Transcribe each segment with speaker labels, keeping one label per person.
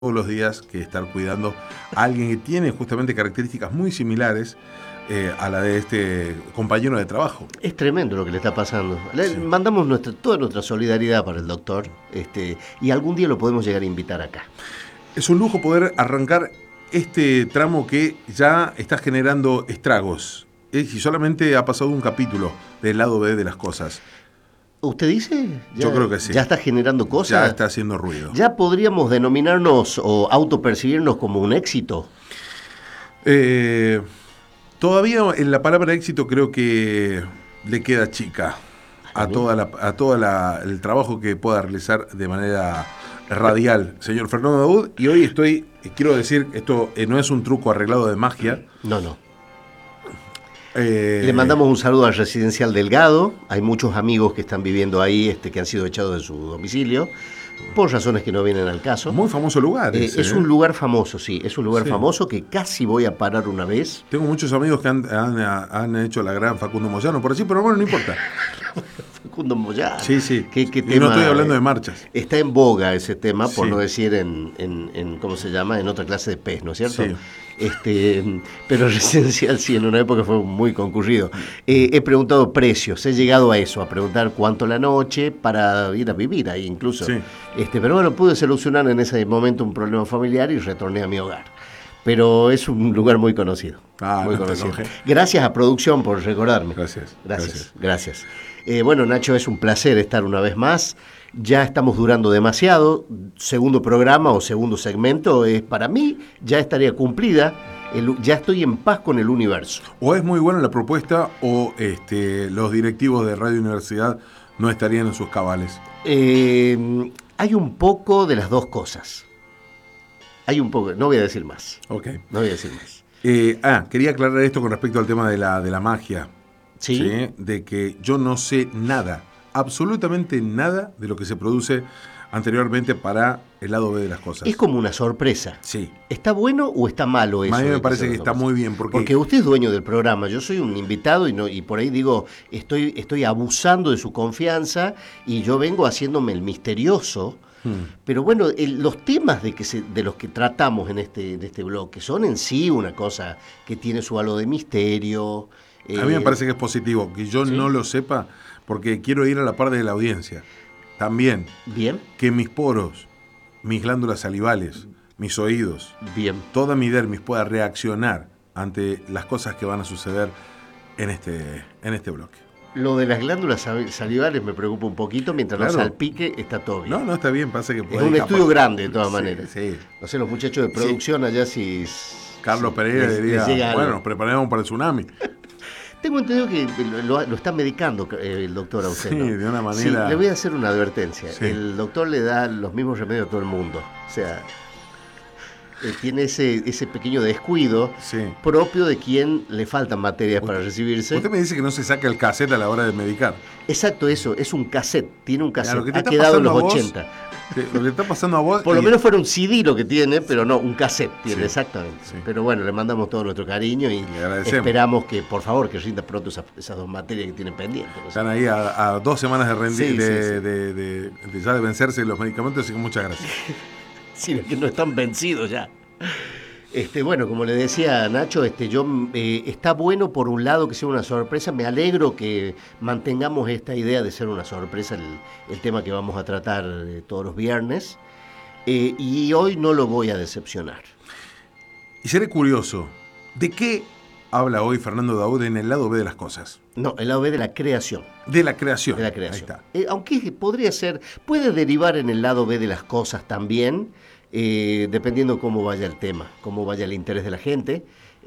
Speaker 1: todos los días que estar cuidando a alguien que tiene justamente características muy similares a la de este compañero de trabajo.
Speaker 2: Es tremendo lo que le está pasando.
Speaker 1: Sí.
Speaker 2: Mandamos toda nuestra solidaridad para el doctor, y algún día lo podemos llegar a invitar acá.
Speaker 1: Es un lujo poder arrancar este tramo que ya está generando estragos. Y solamente ha pasado un capítulo del lado B de las cosas.
Speaker 2: ¿Usted dice?
Speaker 1: Yo creo que sí.
Speaker 2: ¿Ya está generando cosas?
Speaker 1: Ya está haciendo ruido.
Speaker 2: ¿Ya podríamos denominarnos o autopercibirnos como un éxito?
Speaker 1: Todavía en la palabra éxito creo que le queda chica a toda el trabajo que pueda realizar de manera radial señor Fernando Daoud. Y hoy quiero decir, esto no es un truco arreglado de magia.
Speaker 2: No. Le mandamos un saludo al Residencial Delgado. Hay muchos amigos que están viviendo ahí, que han sido echados de su domicilio, por razones que no vienen al caso.
Speaker 1: Muy famoso lugar.
Speaker 2: Es un lugar famoso, sí. Es un lugar famoso que casi voy a parar una vez.
Speaker 1: Tengo muchos amigos que han hecho la gran Facundo Moyano por así, pero bueno, no importa.
Speaker 2: Facundo Moyano.
Speaker 1: Sí.
Speaker 2: ¿Qué
Speaker 1: Y
Speaker 2: tema,
Speaker 1: no estoy hablando de marchas.
Speaker 2: Está en boga ese tema, por
Speaker 1: Sí.
Speaker 2: no decir en ¿cómo se llama? En otra clase de pez, ¿no es cierto?
Speaker 1: Sí.
Speaker 2: Pero Residencial sí, en una época fue muy concurrido. He preguntado precios, he llegado a eso, a preguntar cuánto la noche para ir a vivir ahí incluso.
Speaker 1: Sí.
Speaker 2: Pero bueno, pude solucionar en ese momento un problema familiar y retorné a mi hogar. Pero es un lugar muy conocido. Muy
Speaker 1: No te
Speaker 2: conocido.
Speaker 1: enojes.
Speaker 2: Gracias a producción por recordarme. Gracias. Bueno, Nacho, es un placer estar una vez más. Ya estamos durando demasiado. Segundo programa o segundo segmento es para mí, ya estaría cumplida. Ya estoy en paz con el universo.
Speaker 1: O es muy buena la propuesta o los directivos de Radio Universidad no estarían en sus cabales.
Speaker 2: Hay un poco de las dos cosas. Hay un poco, no voy a decir más.
Speaker 1: Ok.
Speaker 2: No voy a decir más.
Speaker 1: Quería aclarar esto con respecto al tema de la magia.
Speaker 2: ¿Sí?
Speaker 1: De que yo no sé nada, absolutamente nada de lo que se produce anteriormente para el lado B de las cosas.
Speaker 2: Es como una sorpresa.
Speaker 1: Sí.
Speaker 2: ¿Está bueno o está malo eso?
Speaker 1: A mí
Speaker 2: de
Speaker 1: me parece que
Speaker 2: sea
Speaker 1: está
Speaker 2: una
Speaker 1: muy bien.
Speaker 2: Porque usted es dueño del programa, yo soy un invitado y por ahí digo, estoy abusando de su confianza y yo vengo haciéndome el misterioso. Pero bueno, los temas de los que tratamos en este bloque son en sí una cosa que tiene su halo de misterio.
Speaker 1: A mí me parece que es positivo, que yo no lo sepa, porque quiero ir a la par de la audiencia. También,
Speaker 2: Bien.
Speaker 1: que mis poros, mis glándulas salivales, mis oídos,
Speaker 2: Bien.
Speaker 1: toda mi dermis pueda reaccionar ante las cosas que van a suceder en este bloque.
Speaker 2: Lo de las glándulas salivales me preocupa un poquito, mientras no
Speaker 1: Claro.
Speaker 2: salpique está todo bien.
Speaker 1: No, está bien, pasa que...
Speaker 2: Es un estudio grande de todas maneras.
Speaker 1: Sí.
Speaker 2: No sé, los muchachos de producción allá si...
Speaker 1: Carlos Pereira
Speaker 2: les
Speaker 1: diría,
Speaker 2: llega
Speaker 1: bueno,
Speaker 2: algo.
Speaker 1: nos preparamos para el tsunami.
Speaker 2: Tengo entendido que lo está medicando el doctor a usted.
Speaker 1: Sí,
Speaker 2: ¿no?
Speaker 1: de una manera...
Speaker 2: Sí, le voy a hacer una advertencia.
Speaker 1: Sí.
Speaker 2: El doctor le da los mismos remedios a todo el mundo. O sea, tiene ese pequeño descuido
Speaker 1: Sí.
Speaker 2: propio de quien le faltan materias para recibirse.
Speaker 1: Usted me dice que no se saca el cassette a la hora de medicar.
Speaker 2: Exacto, eso. Es un cassette. Tiene un cassette.
Speaker 1: Lo que te
Speaker 2: Ha
Speaker 1: está
Speaker 2: quedado en
Speaker 1: pasando
Speaker 2: los
Speaker 1: a vos,
Speaker 2: 80.
Speaker 1: Lo que está pasando a vos...
Speaker 2: Por lo menos fuera un CD lo que tiene, pero no, un cassette tiene,
Speaker 1: Sí,
Speaker 2: exactamente.
Speaker 1: sí.
Speaker 2: Pero bueno, le mandamos todo nuestro cariño y
Speaker 1: Le agradecemos.
Speaker 2: esperamos que, por favor, que rinda pronto esas dos materias que tienen pendientes. ¿no?
Speaker 1: Están ahí a 2 semanas de
Speaker 2: Sí,
Speaker 1: ya de vencerse los medicamentos, así que muchas gracias.
Speaker 2: Sino que no están vencidos ya. Bueno, como le decía Nacho, está bueno por un lado que sea una sorpresa. Me alegro que mantengamos esta idea de ser una sorpresa el tema que vamos a tratar todos los viernes. Y hoy no lo voy a decepcionar.
Speaker 1: Y seré curioso, ¿de qué habla hoy Fernando Daoud en el lado B de las cosas?
Speaker 2: No, el lado B de la creación.
Speaker 1: De la creación.
Speaker 2: De la creación.
Speaker 1: Ahí está.
Speaker 2: Aunque puede derivar en el lado B de las cosas también, dependiendo cómo vaya el tema, cómo vaya el interés de la gente.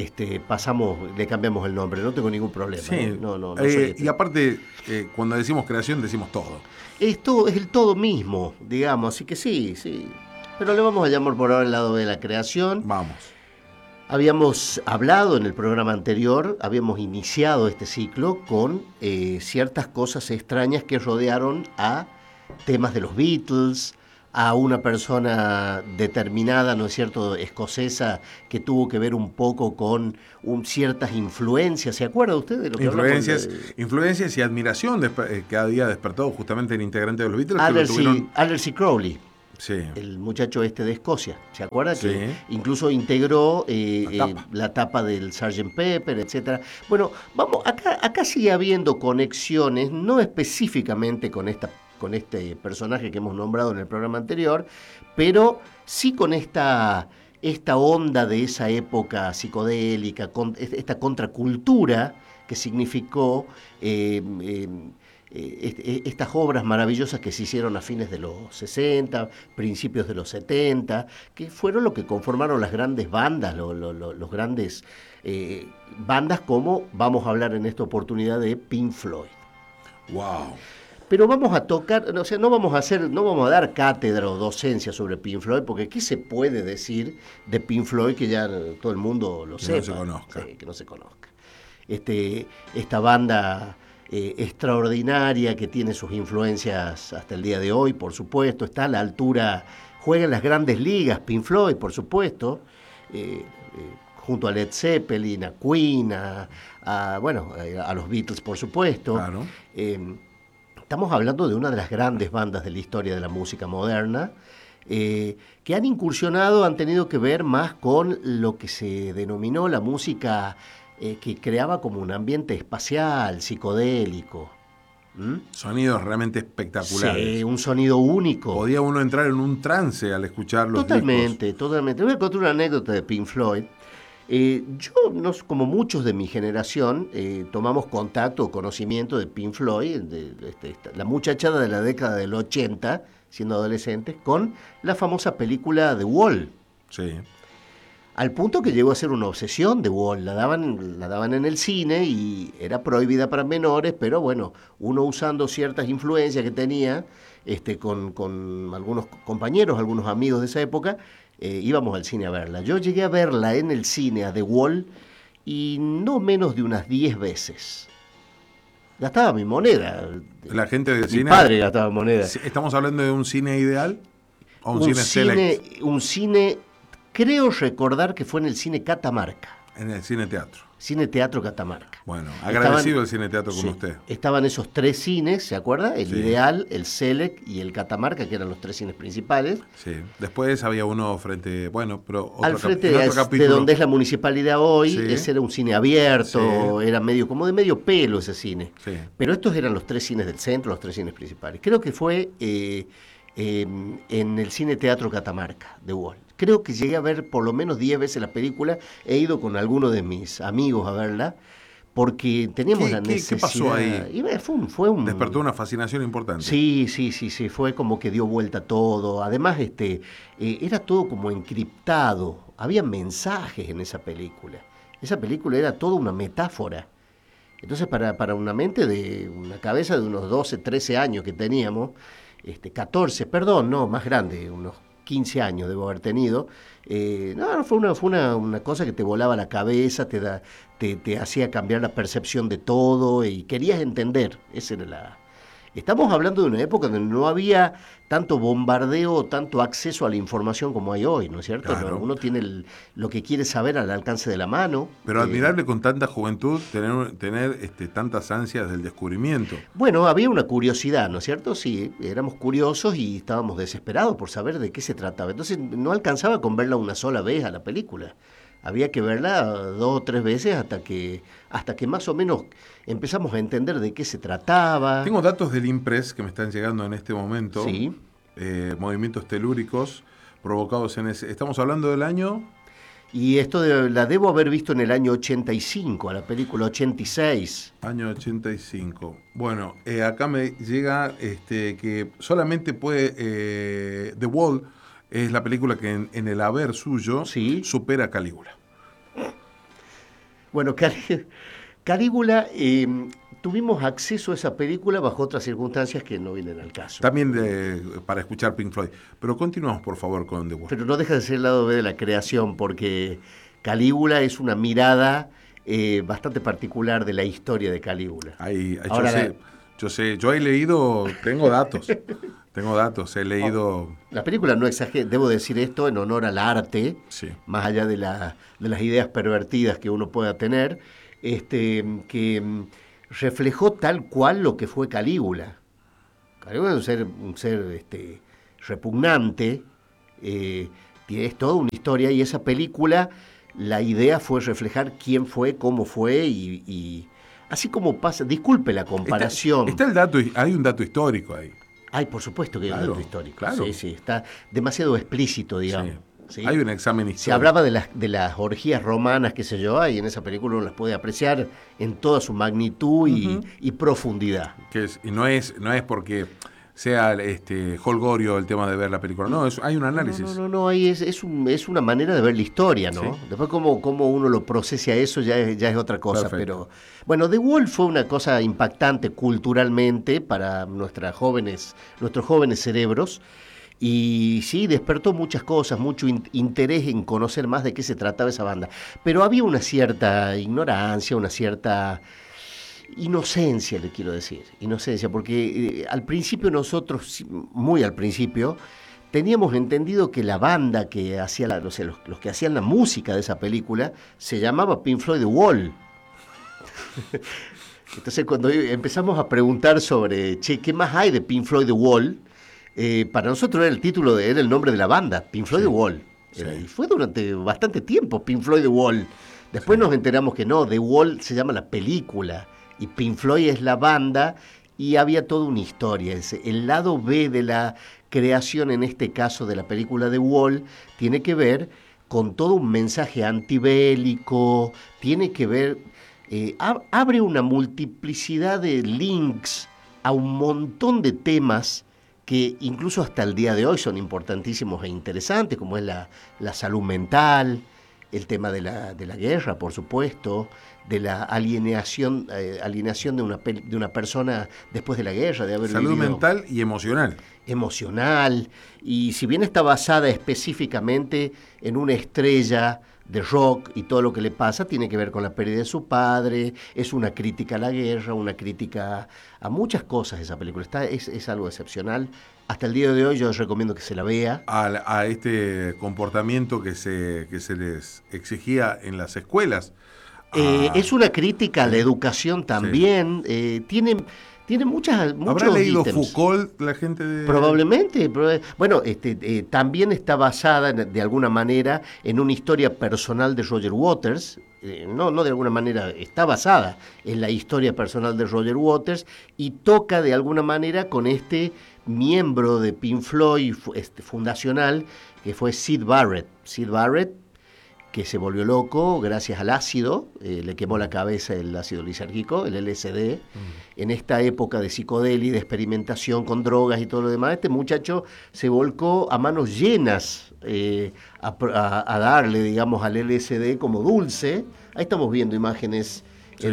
Speaker 2: Le cambiamos el nombre, no tengo ningún problema.
Speaker 1: Sí.
Speaker 2: No
Speaker 1: Y aparte, cuando decimos creación, decimos todo.
Speaker 2: Esto es el todo mismo, digamos, así que sí. Pero le vamos a llamar por ahora el lado B de la creación.
Speaker 1: Vamos.
Speaker 2: Habíamos hablado en el programa anterior, habíamos iniciado este ciclo con ciertas cosas extrañas que rodearon a temas de los Beatles, a una persona determinada, ¿no es cierto?, escocesa, que tuvo que ver un poco con ciertas influencias. ¿Se acuerda usted de lo que
Speaker 1: Influencias y admiración que había despertado justamente el integrante de los Beatles.
Speaker 2: Aleister Crowley.
Speaker 1: Sí.
Speaker 2: el muchacho este de Escocia, ¿se acuerda?
Speaker 1: Sí.
Speaker 2: Que incluso integró
Speaker 1: La tapa.
Speaker 2: la tapa del Sgt. Pepper, etcétera. Bueno, vamos, acá sigue habiendo conexiones, no específicamente con este personaje que hemos nombrado en el programa anterior, pero sí con esta onda de esa época psicodélica, con esta contracultura que significó estas obras maravillosas que se hicieron a fines de los 60, principios de los 70, que fueron lo que conformaron las grandes bandas, los grandes bandas como vamos a hablar en esta oportunidad de Pink Floyd.
Speaker 1: Wow.
Speaker 2: Pero vamos a tocar, o sea, no vamos a dar cátedra o docencia sobre Pink Floyd, porque ¿qué se puede decir de Pink Floyd que ya todo el mundo lo sepa?
Speaker 1: No se conozca.
Speaker 2: Sí, que no se conozca. Esta banda extraordinaria que tiene sus influencias hasta el día de hoy, por supuesto, está a la altura, juega en las grandes ligas, Pink Floyd, por supuesto, junto a Led Zeppelin, a Queen, a los Beatles, por supuesto.
Speaker 1: Claro.
Speaker 2: Estamos hablando de una de las grandes bandas de la historia de la música moderna, que han incursionado, han tenido que ver más con lo que se denominó la música que creaba como un ambiente espacial, psicodélico.
Speaker 1: Sonidos realmente espectaculares.
Speaker 2: Sí, un sonido único.
Speaker 1: Podía uno entrar en un trance al escuchar los discos.
Speaker 2: Totalmente. Voy a contar una anécdota de Pink Floyd. Yo, como muchos de mi generación, tomamos contacto o conocimiento de Pink Floyd, la muchachada de la década del 80, siendo adolescentes, con la famosa película The Wall.
Speaker 1: Sí.
Speaker 2: Al punto que llegó a ser una obsesión The Wall. La daban en el cine y era prohibida para menores, pero bueno, uno usando ciertas influencias que tenía con algunos compañeros, algunos amigos de esa época, íbamos al cine a verla. Yo llegué a verla en el cine, a The Wall, y no menos de unas 10 veces. Gastaba mi moneda.
Speaker 1: La gente del
Speaker 2: Mi
Speaker 1: cine.
Speaker 2: padre gastaba moneda.
Speaker 1: ¿Estamos hablando de un cine ideal? ¿O un cine select?
Speaker 2: Un cine, creo recordar que fue en el cine Catamarca.
Speaker 1: En el cine teatro.
Speaker 2: Cine Teatro Catamarca.
Speaker 1: Bueno, agradecido el cine teatro con usted.
Speaker 2: Estaban esos 3 cines, ¿se acuerda? El Ideal, el Select y el Catamarca, que eran los 3 cines principales.
Speaker 1: Sí. Después había uno frente, bueno, pero
Speaker 2: al frente de donde es la municipalidad hoy, ese era un cine abierto, era como de medio pelo ese cine.
Speaker 1: Sí.
Speaker 2: Pero estos eran los 3 cines del centro, los 3 cines principales. Creo que fue en el Cine Teatro Catamarca de Wall. Creo que llegué a ver por lo menos 10 veces la película. He ido con alguno de mis amigos a verla, porque teníamos la necesidad.
Speaker 1: ¿Qué pasó ahí?
Speaker 2: Y
Speaker 1: despertó una fascinación importante.
Speaker 2: Sí, fue como que dio vuelta todo. Además, era todo como encriptado. Había mensajes en esa película. Esa película era toda una metáfora. Entonces, para una mente de una cabeza de unos 12, 13 años que teníamos, 14, perdón, no, más grande, unos 15 años debo haber tenido. Fue una cosa que te volaba la cabeza, te hacía cambiar la percepción de todo y querías entender. Esa era Estamos hablando de una época donde no había tanto bombardeo o tanto acceso a la información como hay hoy, ¿no es cierto?
Speaker 1: Claro.
Speaker 2: Uno tiene lo que quiere saber al alcance de la mano.
Speaker 1: Pero admirable con tanta juventud tener tantas ansias del descubrimiento.
Speaker 2: Bueno, había una curiosidad, ¿no es cierto? Sí, éramos curiosos y estábamos desesperados por saber de qué se trataba. Entonces no alcanzaba con verla una sola vez a la película. Había que verla 2 o 3 veces hasta que más o menos empezamos a entender de qué se trataba.
Speaker 1: Tengo datos del IMPRES que me están llegando en este momento.
Speaker 2: Sí.
Speaker 1: Movimientos telúricos provocados en ese... Estamos hablando del año...
Speaker 2: Y esto la debo haber visto en el año 85, a la película 86.
Speaker 1: Año 85. Bueno, acá me llega que solamente puede... The Wall es la película que en el haber suyo supera a Calígula.
Speaker 2: Bueno, Calígula, tuvimos acceso a esa película bajo otras circunstancias que no vienen al caso.
Speaker 1: También para escuchar Pink Floyd. Pero continuamos, por favor, con The Wall.
Speaker 2: Pero no deja de ser el lado B de la creación, porque Calígula es una mirada bastante particular de la historia de Calígula.
Speaker 1: Ahora, yo he leído, tengo datos, he leído...
Speaker 2: La película no exagera, debo decir esto en honor al arte, más allá de las ideas pervertidas que uno pueda tener, que reflejó tal cual lo que fue Calígula. Calígula es un ser repugnante, es toda una historia, y esa película, la idea fue reflejar quién fue, cómo fue, y así como pasa, disculpe la comparación.
Speaker 1: Está el dato, hay un dato histórico ahí.
Speaker 2: Ay, por supuesto que hay un dato histórico.
Speaker 1: Claro.
Speaker 2: Sí, está demasiado explícito, digamos.
Speaker 1: Sí.
Speaker 2: ¿Sí?
Speaker 1: Hay un examen histórico.
Speaker 2: Se hablaba de las orgías romanas, qué sé yo, y en esa película uno las puede apreciar en toda su magnitud y profundidad.
Speaker 1: Y no es porque sea holgorio el tema de ver la película. No, hay un análisis.
Speaker 2: No, ahí es una manera de ver la historia, ¿no? Sí. Después cómo uno lo procesa eso ya es otra cosa. Perfecto. Pero bueno, The Wall fue una cosa impactante culturalmente para nuestros jóvenes cerebros. Y sí, despertó muchas cosas, mucho interés en conocer más de qué se trataba esa banda. Pero había una cierta ignorancia, una cierta inocencia, le quiero decir. Inocencia, porque al principio nosotros, muy al principio, teníamos entendido que la banda que hacía, los que hacían la música de esa película, se llamaba Pink Floyd The Wall. Entonces cuando empezamos a preguntar sobre, ¿qué más hay de Pink Floyd The Wall? Para nosotros era el nombre de la banda, Pink Floyd The Wall. Y fue durante bastante tiempo Pink Floyd The Wall. Después nos enteramos que no, The Wall se llama la película y Pink Floyd es la banda, y había toda una historia. El lado B de la creación, en este caso de la película The Wall, tiene que ver con todo un mensaje antibélico, tiene que ver, abre una multiplicidad de links a un montón de temas que incluso hasta el día de hoy son importantísimos e interesantes, como es la salud mental, el tema de la guerra, por supuesto, de la alienación de una persona después de la guerra, de haber
Speaker 1: salud mental y emocional.
Speaker 2: Emocional, y si bien está basada específicamente en una estrella de rock y todo lo que le pasa, tiene que ver con la pérdida de su padre, es una crítica a la guerra, una crítica a muchas cosas esa película. Es algo excepcional. Hasta el día de hoy yo les recomiendo que se la vea.
Speaker 1: A este comportamiento que se les exigía en las escuelas.
Speaker 2: Es una crítica a la educación también. Sí. Tiene muchos
Speaker 1: ¿Habrá leído
Speaker 2: ítems.
Speaker 1: Foucault la gente de...?
Speaker 2: Probablemente. Bueno, también está basada de alguna manera en una historia personal de Roger Waters. No de alguna manera, está basada en la historia personal de Roger Waters y toca de alguna manera con este miembro de Pink Floyd fundacional que fue Syd Barrett. Syd Barrett, que se volvió loco gracias al ácido, le quemó la cabeza el ácido lisérgico, el LSD, en esta época de psicodelia, de experimentación con drogas y todo lo demás. Este muchacho se volcó a manos llenas a darle, digamos, al LSD como dulce. Ahí estamos viendo imágenes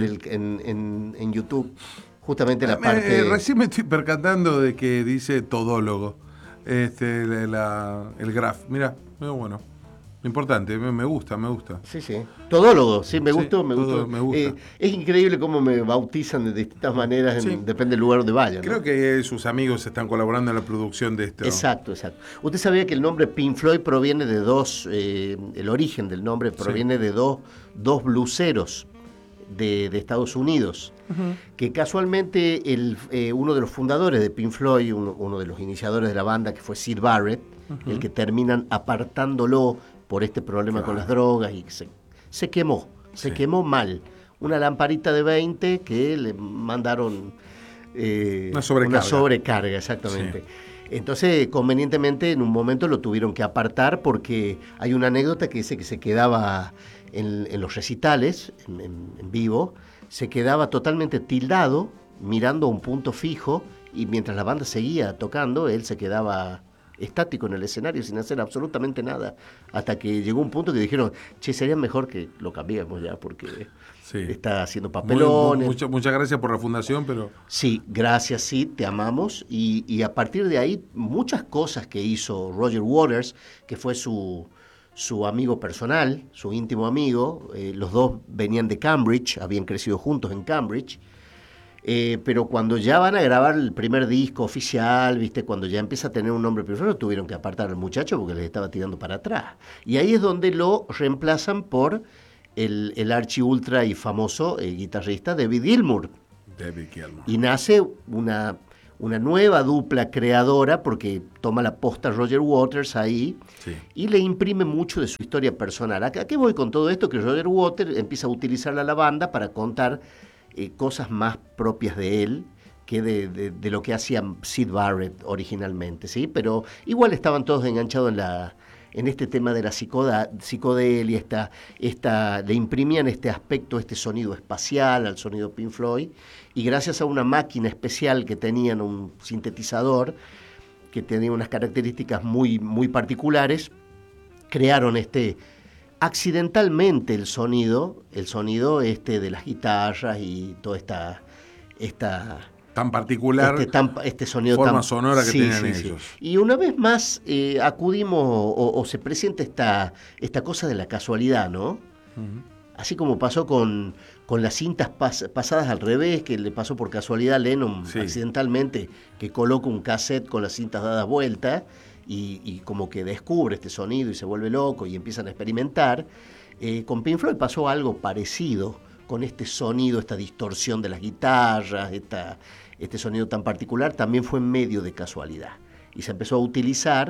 Speaker 2: en YouTube, justamente la parte...
Speaker 1: Recién me estoy percatando de que dice todólogo, el graf. Mira, muy bueno. Importante, me gusta.
Speaker 2: Sí. Todólogo, sí, me gustó. Es increíble cómo me bautizan de distintas maneras, depende del lugar donde vayan.
Speaker 1: Creo que sus amigos están colaborando en la producción de esto.
Speaker 2: Exacto. ¿Usted sabía que el nombre Pink Floyd proviene de el origen del nombre proviene de dos blueseros de Estados Unidos? Que casualmente uno de los fundadores de Pink Floyd, uno de los iniciadores de la banda, que fue Syd Barrett, el que terminan apartándolo por este problema con las drogas, y se quemó mal. Una lamparita de 20 que le mandaron una sobrecarga, exactamente. Sí. Entonces, convenientemente, en un momento lo tuvieron que apartar porque hay una anécdota que dice que se quedaba en los recitales, en vivo, se quedaba totalmente tildado, mirando a un punto fijo, y mientras la banda seguía tocando, él se quedaba estático en el escenario sin hacer absolutamente nada, hasta que llegó un punto que dijeron, sería mejor que lo cambiemos ya porque está haciendo papelones.
Speaker 1: Muchas gracias por la fundación, pero...
Speaker 2: Sí, gracias, sí, te amamos, y a partir de ahí muchas cosas que hizo Roger Waters, que fue su amigo personal, su íntimo amigo, los dos venían de Cambridge, habían crecido juntos en Cambridge, pero cuando ya van a grabar el primer disco oficial, ¿viste? Cuando ya empieza a tener un nombre primero, tuvieron que apartar al muchacho porque les estaba tirando para atrás. Y ahí es donde lo reemplazan por el archi ultra y famoso guitarrista David Gilmour. Y nace una nueva dupla creadora, porque toma la posta Roger Waters ahí,
Speaker 1: Sí.
Speaker 2: y le imprime mucho de su historia personal. ¿A qué voy con todo esto? Que Roger Waters empieza a utilizar la banda para contar cosas más propias de él que de lo que hacía Syd Barrett originalmente, ¿sí? Pero igual estaban todos enganchados en este tema de la psicodelia, le imprimían este aspecto, este sonido espacial al sonido Pink Floyd, y gracias a una máquina especial que tenían, un sintetizador, que tenía unas características muy, muy particulares, crearon accidentalmente el sonido de las guitarras y toda esta
Speaker 1: Tan particular
Speaker 2: este sonido
Speaker 1: forma
Speaker 2: tan
Speaker 1: sonora que tenían ellos.
Speaker 2: Y una vez más acudimos o se presenta esta cosa de la casualidad, ¿no?
Speaker 1: Uh-huh.
Speaker 2: Así como pasó con las cintas pasadas al revés, que le pasó por casualidad a Lennon accidentalmente, que coloca un cassette con las cintas dadas vuelta y como que descubre este sonido y se vuelve loco y empiezan a experimentar. Con Pink Floyd pasó algo parecido, con este sonido, esta distorsión de las guitarras, este sonido tan particular, también fue en medio de casualidad. Y se empezó a utilizar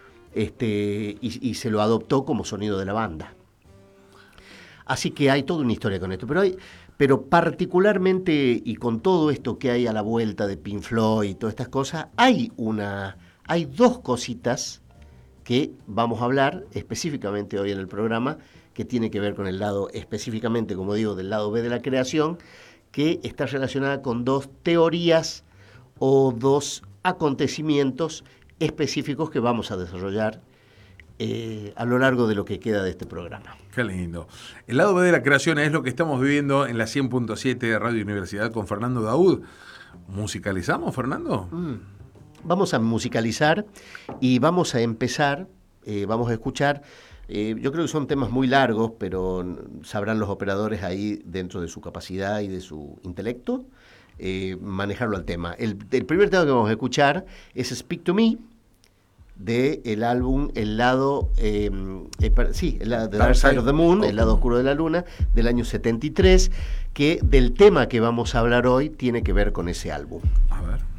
Speaker 2: y se lo adoptó como sonido de la banda. Así que hay toda una historia con esto. Pero particularmente, y con todo esto que hay a la vuelta de Pink Floyd y todas estas cosas, hay dos cositas que vamos a hablar específicamente hoy en el programa, que tiene que ver con el lado, específicamente, como digo, del lado B de la creación, que está relacionada con dos teorías o dos acontecimientos específicos que vamos a desarrollar a lo largo de lo que queda de este programa.
Speaker 1: Qué lindo. El lado B de la creación es lo que estamos viviendo en la 100.7 de Radio Universidad con Fernando Daoud. ¿Musicalizamos, Fernando?
Speaker 2: Vamos a musicalizar y vamos a empezar, vamos a escuchar. Yo creo que son temas muy largos, pero sabrán los operadores ahí, dentro de su capacidad y de su intelecto, manejarlo al tema. El primer tema que vamos a escuchar es Speak to Me, del álbum El lado, Dark Side of the Moon, El lado oscuro de la luna, del año 73, que del tema que vamos a hablar hoy tiene que ver con ese álbum.
Speaker 1: A ver.